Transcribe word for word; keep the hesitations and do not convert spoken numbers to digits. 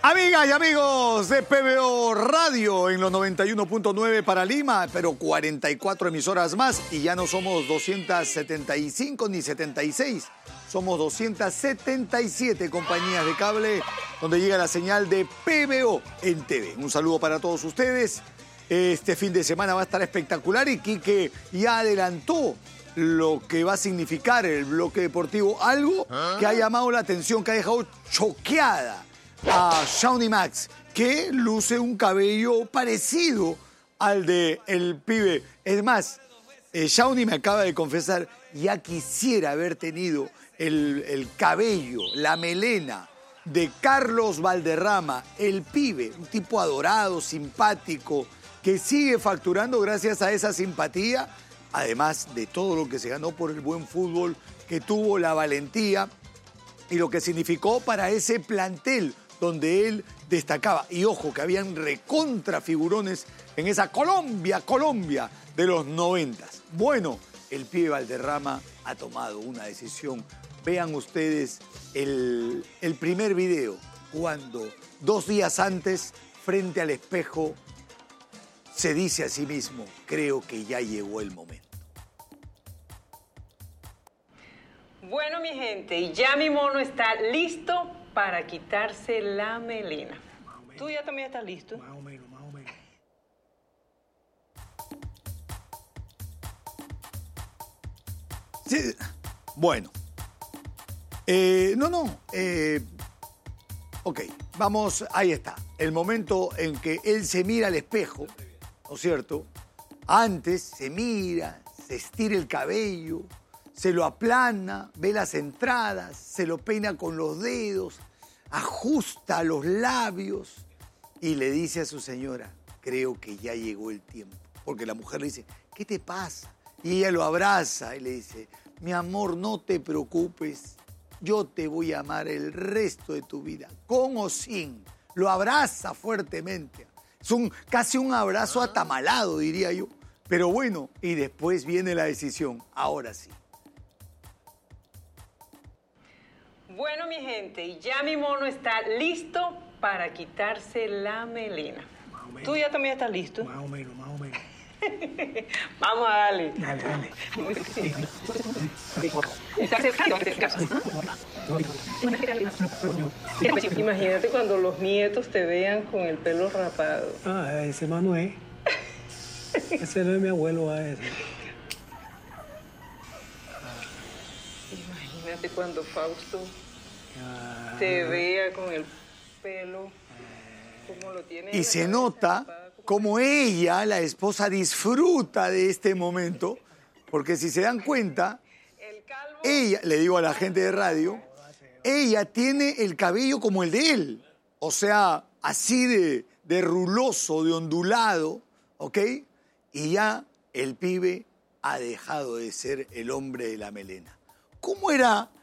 Amigas y amigos de P B O Radio en los noventa y uno punto nueve para Lima, pero cuarenta y cuatro emisoras más y ya no somos doscientas setenta y cinco ni setenta y seis, somos doscientas setenta y siete compañías de cable donde llega la señal de P B O en T V. Un saludo para todos ustedes. Este fin de semana va a estar espectacular y Quique ya adelantó lo que va a significar el bloque deportivo, algo que ha llamado la atención, que ha dejado choqueada a Shawnee Max, que luce un cabello parecido al de el pibe. Es más, eh, Shawnee me acaba de confesar, ya quisiera haber tenido el, el cabello, la melena de Carlos Valderrama, el pibe, un tipo adorado, simpático, que sigue facturando gracias a esa simpatía, además de todo lo que se ganó por el buen fútbol, que tuvo la valentía y lo que significó para ese plantel donde él destacaba. Y ojo, que habían recontra figurones en esa Colombia, Colombia de los noventas. Bueno, el pibe Valderrama ha tomado una decisión. Vean ustedes el, el primer video, cuando dos días antes, frente al espejo, se dice a sí mismo, creo que ya llegó el momento. Bueno, mi gente, ya mi mono está listo para quitarse la melena. ¿Tú ya también estás listo? Más o menos, más o menos. Sí, bueno. Eh, no, no. Eh, ok, vamos, ahí está. El momento en que él se mira al espejo, ¿no es cierto? Antes se mira, se estira el cabello, se lo aplana, ve las entradas, se lo peina con los dedos, ajusta los labios y le dice a su señora, creo que ya llegó el tiempo. Porque la mujer le dice, ¿qué te pasa? Y ella lo abraza y le dice, mi amor, no te preocupes, yo te voy a amar el resto de tu vida, con o sin. Lo abraza fuertemente. Es un, casi un abrazo atamalado, diría yo. Pero bueno, y después viene la decisión, ahora sí. Bueno, mi gente, ya mi mono está listo para quitarse la melena. ¿Tú ya también estás listo? Más o menos, más o menos. Vamos a darle. Dale, dale. Imagínate cuando los nietos te vean con el pelo rapado. Ah, ese Manuel. Ese no es mi abuelo, a ese. Imagínate cuando Fausto Ah, te vea con el pelo como lo tiene. Y se nota cómo ella, la esposa, disfruta de este momento, porque si se dan cuenta, ella, le digo a la gente de radio, ella tiene el cabello como el de él, o sea, así de, de ruloso, de ondulado, ¿ok? Y ya el pibe ha dejado de ser el hombre de la melena. ¿Cómo era